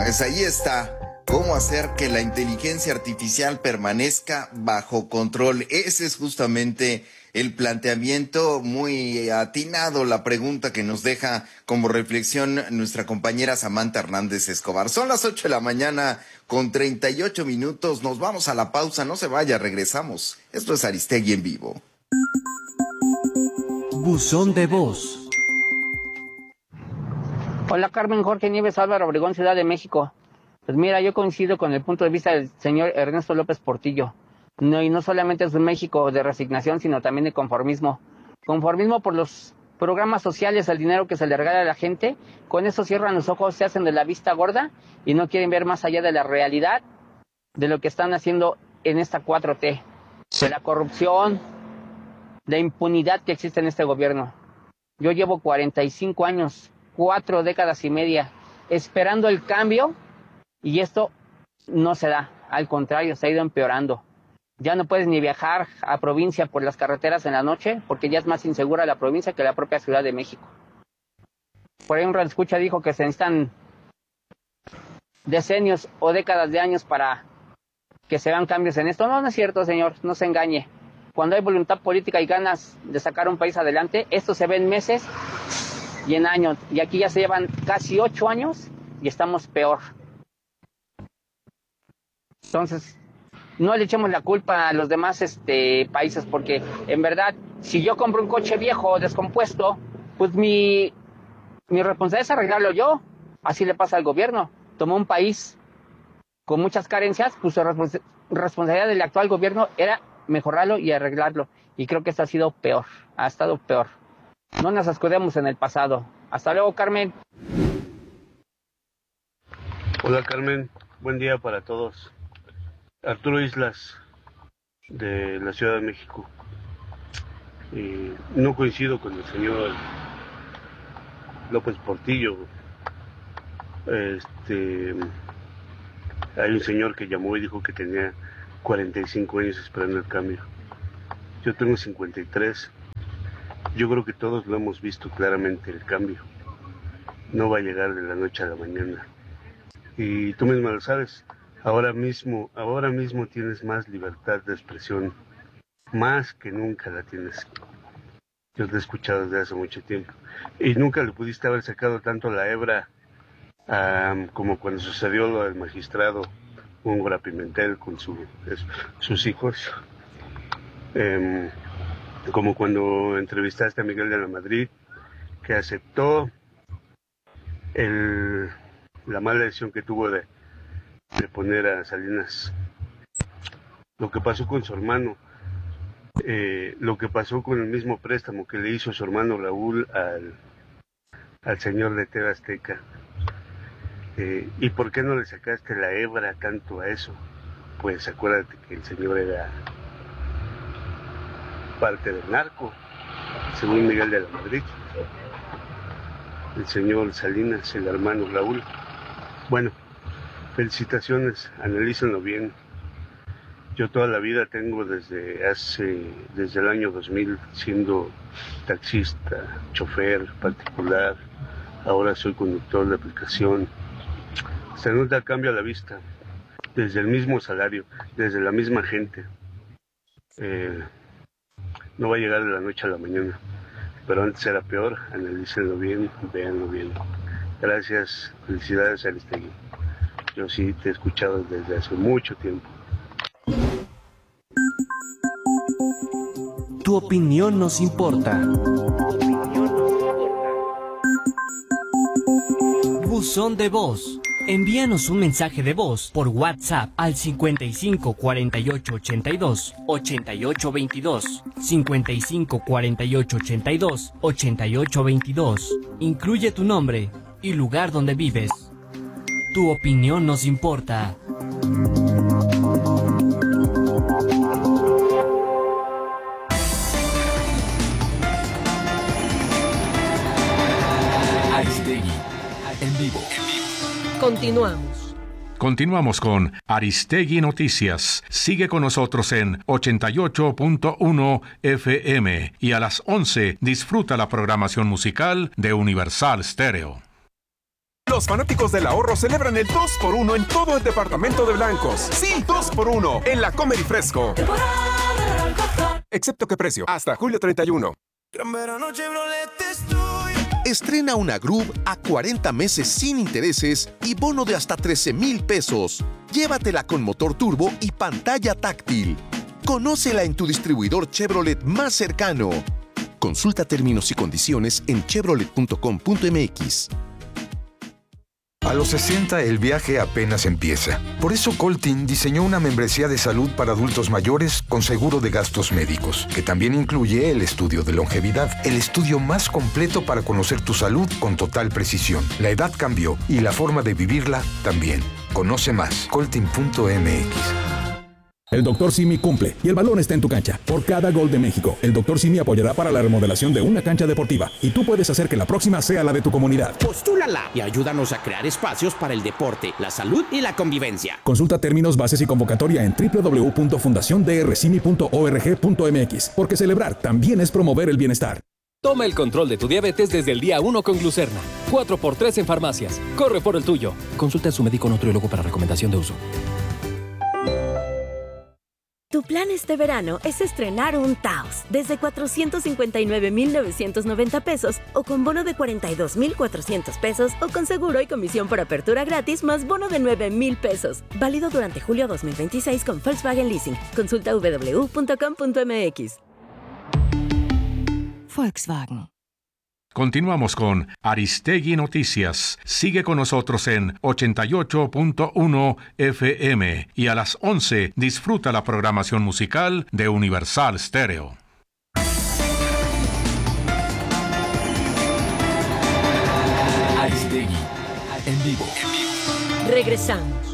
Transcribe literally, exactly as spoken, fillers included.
Pues ahí está. ¿Cómo hacer que la inteligencia artificial permanezca bajo control? Ese es justamente el planteamiento muy atinado, la pregunta que nos deja como reflexión nuestra compañera Samantha Hernández Escobar. Son las ocho de la mañana con treinta y ocho minutos. Nos vamos a la pausa. No se vaya, regresamos. Esto es Aristegui en vivo. Buzón de voz. Hola, Carmen, Jorge Nieves, Álvaro Obregón, Ciudad de México. Pues mira, yo coincido con el punto de vista del señor Ernesto López Portillo. No, y no solamente es un México de resignación, sino también de conformismo. Conformismo por los programas sociales, el dinero que se le regala a la gente. Con eso cierran los ojos, se hacen de la vista gorda y no quieren ver más allá de la realidad de lo que están haciendo en esta cuatro T. De la corrupción, la impunidad que existe en este gobierno. Yo llevo cuarenta y cinco años, cuatro décadas y media, esperando el cambio. Y esto no se da, al contrario, se ha ido empeorando. Ya no puedes ni viajar a provincia por las carreteras en la noche, porque ya es más insegura la provincia que la propia Ciudad de México. Por ahí un radioescucha dijo que se necesitan decenios o décadas de años para que se vean cambios en esto. No, no es cierto, señor, no se engañe. Cuando hay voluntad política y ganas de sacar un país adelante, esto se ve en meses y en años. Y aquí ya se llevan casi ocho años y estamos peor. Entonces, no le echemos la culpa a los demás este, países, porque en verdad, si yo compro un coche viejo, descompuesto, pues mi, mi responsabilidad es arreglarlo yo. Así le pasa al gobierno. Tomó un país con muchas carencias, pues su respons- responsabilidad del actual gobierno era mejorarlo y arreglarlo. Y creo que esto ha sido peor, ha estado peor. No nos escudemos en el pasado. Hasta luego, Carmen. Hola, Carmen. Buen día para todos. Arturo Islas, de la Ciudad de México. Eh, no coincido con el señor López Portillo. Este, hay un señor que llamó y dijo que tenía cuarenta y cinco años esperando el cambio. Yo tengo cincuenta y tres. Yo creo que todos lo hemos visto claramente, el cambio. No va a llegar de la noche a la mañana. Y tú misma lo sabes. Ahora mismo, ahora mismo tienes más libertad de expresión, más que nunca la tienes. Yo te he escuchado desde hace mucho tiempo. Y nunca le pudiste haber sacado tanto la hebra um, como cuando sucedió lo del magistrado Góngora Pimentel con su, es, sus hijos. Um, como cuando entrevistaste a Miguel de la Madrid, que aceptó el, la mala decisión que tuvo de de poner a Salinas. Lo que pasó con su hermano, eh, lo que pasó con el mismo préstamo que le hizo su hermano Raúl al, al señor de T V Azteca. Eh, ¿Y por qué no le sacaste la hebra tanto a eso? Pues acuérdate que el señor era parte del narco, según Miguel de la Madrid. El señor Salinas, el hermano Raúl. Bueno, felicitaciones, analícenlo bien. Yo toda la vida tengo desde hace, desde el año dos mil siendo taxista, chofer particular, ahora soy conductor de aplicación. Se nota el cambio a la vista, desde el mismo salario, desde la misma gente. Eh, no va a llegar de la noche a la mañana, pero antes era peor, analícenlo bien, véanlo bien. Gracias, felicidades Aristegui. Yo sí te he escuchado desde hace mucho tiempo. Tu opinión nos importa. Buzón de voz. Envíanos un mensaje de voz por WhatsApp al cincuenta y cinco cuarenta y ocho ochenta y dos ochenta y ocho veintidós, cincuenta y cinco cuarenta y ocho ochenta y dos ochenta y ocho veintidós. Incluye tu nombre y lugar donde vives. Tu opinión nos importa. Aristegui, en vivo. Continuamos. Continuamos con Aristegui Noticias. Sigue con nosotros en ochenta y ocho punto uno F M y a las once disfruta la programación musical de Universal Stereo. Los fanáticos del ahorro celebran el dos por uno en todo el departamento de blancos. Sí, dos por uno en la Comer y Fresco. Excepto que precio, hasta julio treinta y uno. Estrena una Groove a cuarenta meses sin intereses y bono de hasta trece mil pesos. Llévatela con motor turbo y pantalla táctil. Conócela en tu distribuidor Chevrolet más cercano. Consulta términos y condiciones en chevrolet punto com punto m x. A los sesenta el viaje apenas empieza. Por eso Coltin diseñó una membresía de salud para adultos mayores con seguro de gastos médicos, que también incluye el estudio de longevidad, el estudio más completo para conocer tu salud con total precisión. La edad cambió y la forma de vivirla también. Conoce más, coltin punto m x. El doctor Simi cumple y el balón está en tu cancha. Por cada gol de México, el doctor Simi apoyará para la remodelación de una cancha deportiva y tú puedes hacer que la próxima sea la de tu comunidad. Postúlala y ayúdanos a crear espacios para el deporte, la salud y la convivencia. Consulta términos, bases y convocatoria en doble u doble u doble u punto fundación d r simi punto org punto m x, porque celebrar también es promover el bienestar. Toma el control de tu diabetes desde el día uno con Glucerna. cuatro por tres en farmacias. Corre por el tuyo. Consulta a su médico nutriólogo para recomendación de uso. Tu plan este verano es estrenar un Taos desde cuatrocientos cincuenta y nueve mil novecientos noventa pesos o con bono de cuarenta y dos mil cuatrocientos pesos o con seguro y comisión por apertura gratis más bono de nueve mil pesos. Válido durante julio dos mil veintiséis con Volkswagen Leasing. Consulta doble u doble u doble u punto com punto m x. Volkswagen. Continuamos con Aristegui Noticias. Sigue con nosotros en ochenta y ocho punto uno F M y a las once disfruta la programación musical de Universal Stereo. Aristegui, en vivo. Regresamos.